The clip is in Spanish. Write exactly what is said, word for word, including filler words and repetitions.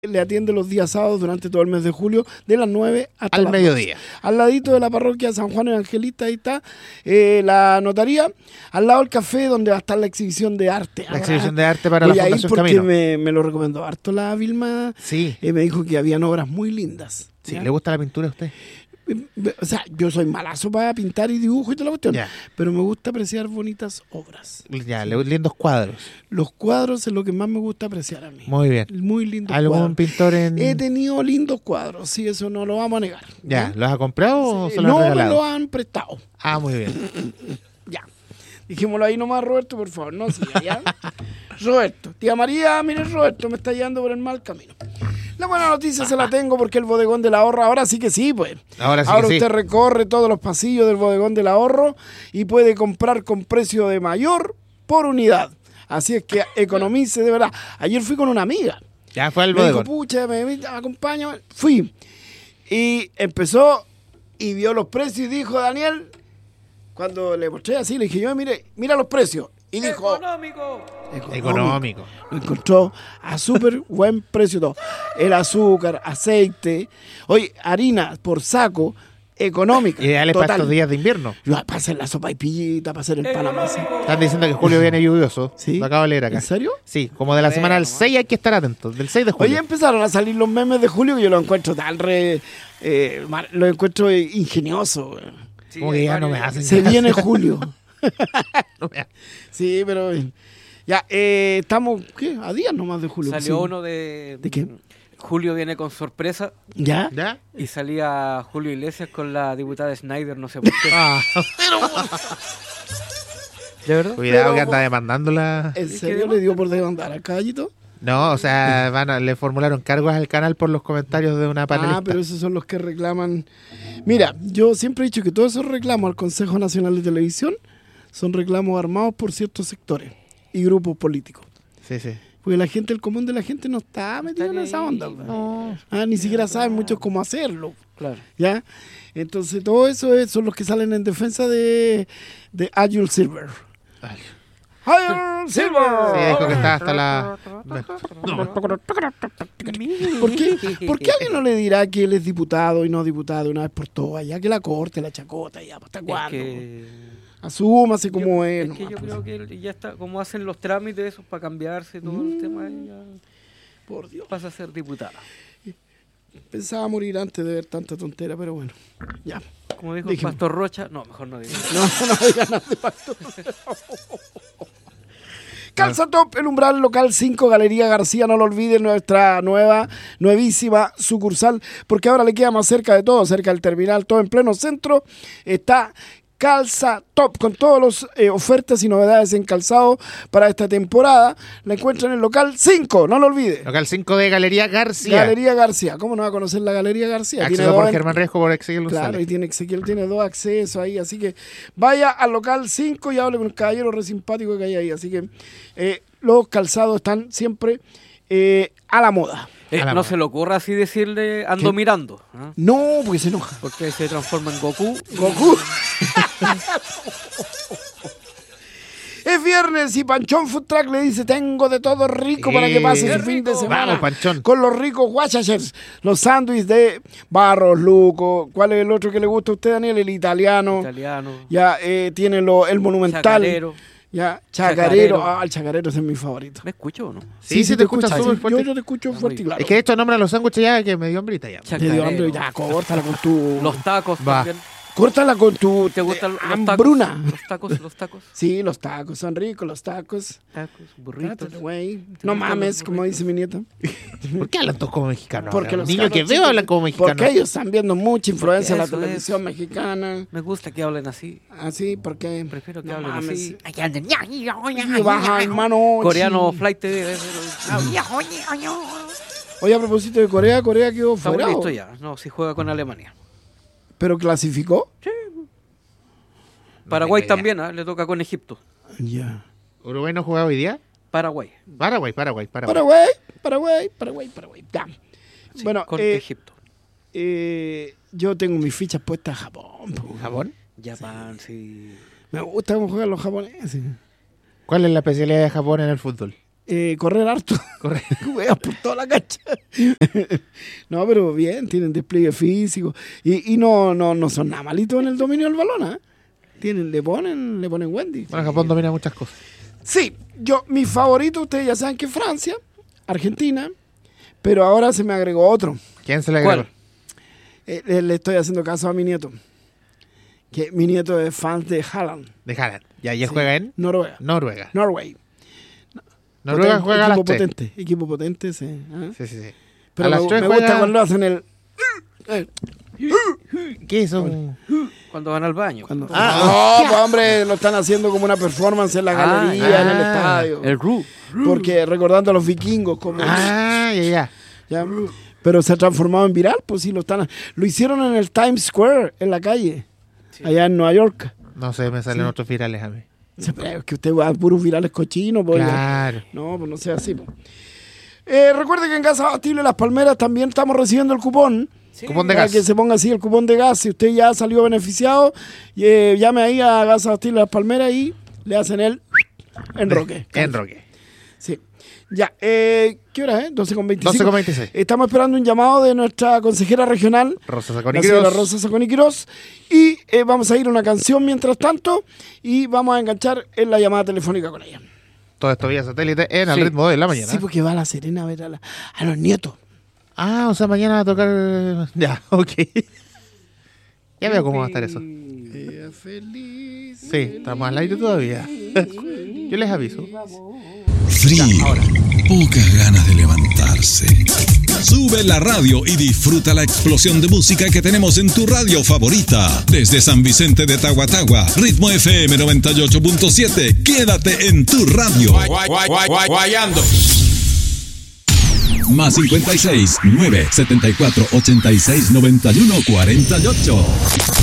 le atiende los días sábados durante todo el mes de julio, de las nueve hasta al las mediodía. doce. Al ladito de la parroquia San Juan Evangelista, ahí está eh, la notaría, al lado del café donde va a estar la exhibición de arte. La Ahora, exhibición de arte para voy la a ir Fundación porque Camino. me, me lo recomendó harto la Vilma. Sí, Eh, me dijo que habían obras muy lindas. sí. ¿Ya? ¿Le gusta la pintura a usted? O sea, yo soy malazo para pintar y dibujo y toda la cuestión, Ya. pero me gusta apreciar bonitas obras. Ya, le- lindos cuadros. Los cuadros es lo que más me gusta apreciar a mí. Muy bien. Muy lindos ¿Algún cuadros. pintor en...? He tenido lindos cuadros, sí, eso no lo vamos a negar. Ya, ¿los ha comprado o Sí, se los no han me regalado? lo han prestado. Ah, muy bien. Ya. Dijémoslo ahí nomás, Roberto, por favor. No, sí, ya. Roberto. Tía María, mire, Roberto, me está llevando por el mal camino. La buena noticia se la tengo porque el bodegón del ahorro, ahora sí que sí, pues. Ahora sí Ahora que sí. usted recorre todos los pasillos del bodegón del ahorro y puede comprar con precio de mayor por unidad. Así es que economice de verdad. Ayer fui con una amiga. Ya fue al Me dijo, bodegón. pucha, me, me acompaña. Fui. Y empezó y vio los precios y dijo, Daniel, cuando le mostré así, le dije yo, mire, mira los precios. Y dijo, ¡Económico! Económico. Lo encontró a súper buen precio todo. El azúcar, aceite, oye, harina por saco, económica. Ideales para total. estos días de invierno. Yo, para hacer la sopa y pillita, para hacer el panamá. ¿Sí? Están diciendo que julio viene lluvioso. ¿Sí? Lo acabo de leer acá. ¿En serio? Sí, como de la semana del seis hay que estar atentos. Del seis de julio. Oye, empezaron a salir los memes de julio que yo los encuentro tan re... Eh, mar- los encuentro ingeniosos. güey. Sí, Como que ya no me varios- hacen Se caso. viene julio. No me- Sí, pero... eh, ya, eh, estamos, ¿qué? A días nomás de julio. Salió sí. uno de... ¿De qué? Julio viene con sorpresa ¿Ya? ¿Ya? y salía Julio Iglesias con la diputada Snyder, no sé por qué. Ah, ¿De verdad? cuidado Pero- que anda demandando la... ¿En serio le dio por demandar al caballito? No, o sea, van a- le formularon cargos al canal por los comentarios de una panelista. Ah, pero esos son los que reclaman. Mira, yo siempre he dicho que todos esos reclamos al Consejo Nacional de Televisión son reclamos armados por ciertos sectores y grupos políticos. Sí, sí. Porque la gente, el común de la gente no está metido en ni esa ahí, onda. no. No. Ah, ni siquiera saben muchos cómo hacerlo. Claro. ¿Ya? Entonces, todo eso es- son los que salen en defensa de, de Agile Silver. Ay. ¡Agile Silver! Sí, dijo que está hasta la... ¿Por qué? ¿Por qué alguien no le dirá que él es diputado y no diputado una vez por todas? Ya que la corte, la chacota, ya, ¿hasta Es cuándo? que... Asúmase como yo, es. es que nomás, yo pues. creo que él ya está, como hacen los trámites esos para cambiarse todo Mm. el tema, él ya Por Dios. pasa a ser diputada. Pensaba morir antes de ver tanta tontera, pero bueno, ya. Como dijo Déjeme. el Pastor Rocha, no, mejor no digo. No, no digan nada de pacto. Calza Top, el umbral local cinco, Galería García, no lo olviden, nuestra nueva, nuevísima sucursal, porque ahora le queda más cerca de todo, cerca del terminal, todo en pleno centro, está Calza Top, con todas las eh, ofertas y novedades en calzado para esta temporada. La encuentran en el local cinco, no lo olvide. Local cinco de Galería García. Galería García, ¿cómo no va a conocer la Galería García? Tiene Acceso dos por en- Germán Riesgo por Ezequiel Claro, González. y tiene Ezequiel tiene dos accesos ahí, así que vaya al local cinco y hable con el caballero re simpático que hay ahí. Así que eh, los calzados están siempre eh, a la moda. Eh, A la no mano. se le ocurra así decirle ando ¿Qué? mirando, ¿ah? No, porque se enoja. Porque se transforma en Goku. Goku. Es viernes y Panchón Food Truck le dice, tengo de todo rico para que pase ¡Qué su fin de rico! semana. Vamos, Panchón. Con los ricos guachachers, los sándwiches de Barros, Luco. ¿Cuál es el otro que le gusta a usted, Daniel? El italiano. Italiano. Ya eh, tiene lo, el monumental. Chacarero. Ya, chacarero. Chacarero. Ah, el chacarero ese es mi favorito. ¿Me escucho o no? Sí, sí, te escuchas escuchas, súper sí. fuerte. Yo, yo te escucho Ah, fuerte y muy claro. Es que esto nombra los sándwiches ya que me dio hambrita ya. Te dio hambre, Chacarero. ya, córtala con tu... Los tacos Va. también. Córtala con tu... ¿Te gustan eh, los tacos? hambruna. Los tacos, los tacos. Sí, los tacos, son ricos los tacos. Tacos, burritos. Trátate, güey. ¿Te No gustan mames, los como burritos? dice mi nieta. ¿Por qué hablan todos como mexicanos? Porque ahora? los Los niños que cabros veo chicos- hablan como mexicanos. Porque ellos están viendo mucha influencia en la eso es. televisión mexicana. Me gusta que hablen así. Así, porque... Prefiero que no hablen mames. así. Y baja, hermano. Coreano chi. flight de... Oye, a propósito de Corea, Corea quedó Estamos fuera. listos ¿o? ya. No, si juega con Alemania. ¿Pero clasificó? Paraguay tengo idea. también, ¿ah? Le toca con Egipto. Ya. ¿Uruguay no jugaba hoy día? Paraguay. Paraguay, Paraguay, Paraguay. Paraguay, Paraguay, Paraguay, Paraguay. Ya. Sí, Bueno, con eh, Egipto. eh, yo tengo mis fichas puestas a Japón. po. ¿Japón? Japón, sí. Me gusta cómo juegan los japoneses. ¿Cuál es la especialidad de Japón en el fútbol? Eh, correr harto. Corre. Juegan por toda la cancha. No, pero bien, tienen despliegue físico. Y, y no, no, no son nada malitos en el dominio del balón, ¿eh? Tienen, le ponen, le ponen Wendy. Bueno, Japón domina muchas cosas. Sí, yo, mi favorito, ustedes ya saben que es Francia, Argentina, pero ahora se me agregó otro. ¿Quién se le agregó? Eh, le, le estoy haciendo caso a mi nieto. Que mi nieto es fan de Haaland. De Haaland. Y ayer Sí. juega en Noruega. Noruega. Norway. Noruega Potente, juega a las equipo tres. potente, equipo potente, sí. ¿Ah? Sí, sí, sí. Pero a me, las tres me juega... gusta cuando hacen el... ¿Qué es un...? Cuando van al baño. Cuando... Ah, no, pues hombre, lo están haciendo como una performance en la Ah, galería, en el ah, estadio. El Ru. Porque recordando a los vikingos como... Ah, ya, ya. Ya, pero se ha transformado en viral, pues sí, lo están... Lo hicieron en el Times Square, en la calle, Sí. allá en Nueva York. No sé, me salen Sí. otros virales a mí. Sí, pero es que usted va a puros virales cochinos, pues. Claro. No, pues no sea así. Pues. Eh, recuerde que en Gas Abastible Las Palmeras también estamos recibiendo el cupón. Sí. Cupón de Para gas. que se ponga así el cupón de gas. Si usted ya salió beneficiado, eh, llame ahí a Gas Abastible Las Palmeras y le hacen el enroque. Enroque. Sí. Ya, eh, ¿qué hora es? doce con veinticinco. doce con veintiséis. Estamos esperando un llamado de nuestra consejera regional, Rosa la Saconi señora Quiroz. Rosa Saconi Quiroz. Y eh, vamos a ir a una canción mientras tanto y vamos a enganchar en la llamada telefónica con ella. Todo esto vía satélite en Al Sí. Ritmo de la Mañana. Sí, porque va a La Serena a ver a, la- a los nietos. Ah, o sea, mañana va a tocar... Ya, ok. Ya veo cómo va a estar eso. Ella feliz. Sí, estamos al aire todavía. Yo les aviso. Frío, pocas ganas de levantarse. Sube la radio y disfruta la explosión de música que tenemos en tu radio favorita. Desde San Vicente de Tahuatahua, Ritmo F M noventa y ocho punto siete. Quédate en tu radio. Guay, guay, guay, guay, guayando. Más cincuenta y seis, nueve setenta y cuatro, ochenta y seis, noventa y uno, cuarenta y ocho.